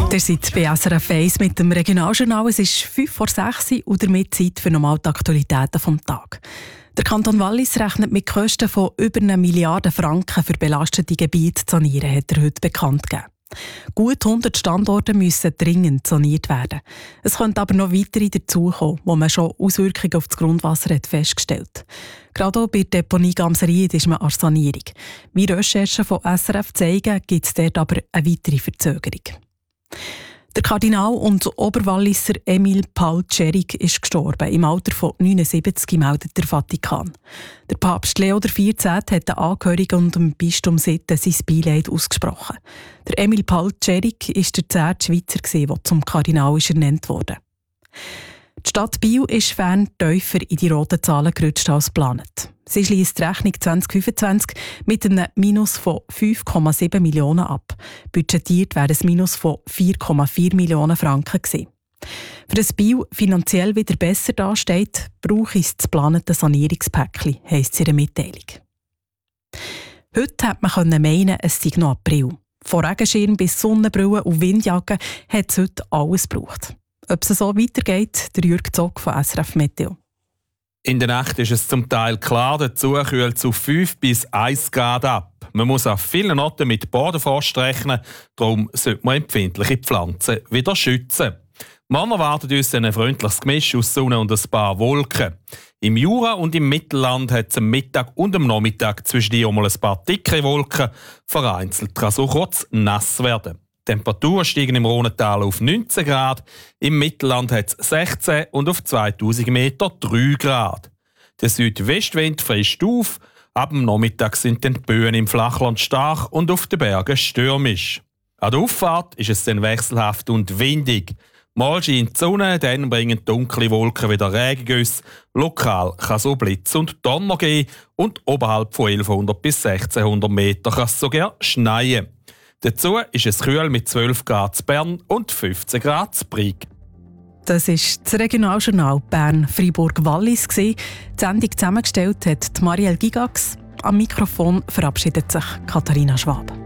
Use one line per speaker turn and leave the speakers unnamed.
Ihr seid bei SRF 1 mit dem Regionaljournal. Es ist 5:06 Uhr und damit Zeit für normal die Aktualitäten des Tages. Der Kanton Wallis rechnet mit Kosten von über 1 Milliarde Franken für belastete Gebiete zu sanieren, hat er heute bekannt gegeben. Gut 100 Standorte müssen dringend saniert werden. Es könnten aber noch weitere dazukommen, wo man schon Auswirkungen auf das Grundwasser hat festgestellt. Gerade auch bei der Deponie Gamseried ist man an Sanierung. Wie Recherchen von SRF zeigen, gibt es dort aber eine weitere Verzögerung. Der Kardinal und Oberwalliser Emil Paul Tschering ist gestorben. Im Alter von 79 meldet der Vatikan. Der Papst Leo XIV hat den Angehörigen und dem Bistum Sitten sein Beileid ausgesprochen. Der Emil Paul Tschering war der 10. Schweizer, der zum Kardinal ernannt wurde. Die Stadt Biel ist fern tiefer in die roten Zahlen gerutscht als geplant. Sie schliesst die Rechnung 2025 mit einem Minus von 5,7 Millionen ab. Budgetiert wäre ein Minus von 4,4 Millionen Franken gewesen. Für das Biel finanziell wieder besser dasteht, braucht es das geplante Sanierungspäckchen, heisst es in der Mitteilung. Heute hätte man meinen, es sei noch April. Von Regenschirm bis Sonnenbrille und Windjacke hat es heute alles gebraucht. Ob es so weitergeht, der Jürg Zock von SRF Meteo.
In der Nacht ist es zum Teil klar, dazu kühlt es auf 5 bis 1 Grad ab. Man muss auf vielen Orten mit Bodenfrost rechnen, darum sollte man empfindliche Pflanzen wieder schützen. Morgen erwartet uns ein freundliches Gemisch aus Sonne und ein paar Wolken. Im Jura und im Mittelland hat es am Mittag und am Nachmittag zwischendurch mal ein paar dickere Wolken. Vereinzelt kann es auch kurz nass werden. Die Temperaturen steigen im Rhonental auf 19 Grad, im Mittelland hat es 16 und auf 2000 Meter 3 Grad. Der Südwestwind frischt auf, ab dem Nachmittag sind die Böen im Flachland stark und auf den Bergen stürmisch. An der Auffahrt ist es dann wechselhaft und windig. Mal scheint die Sonne, dann bringen dunkle Wolken wieder Regengüsse. Lokal kann es auch Blitz und Donner geben und oberhalb von 1100 bis 1600 Meter kann es sogar schneien. Dazu ist es kühl mit 12 Grad zu Bern und 15 Grad zu Brig.
Das ist das Regionaljournal Bern-Freiburg-Wallis. Die Sendung zusammengestellt hat Marielle Gigax. Am Mikrofon verabschiedet sich Katharina Schwab.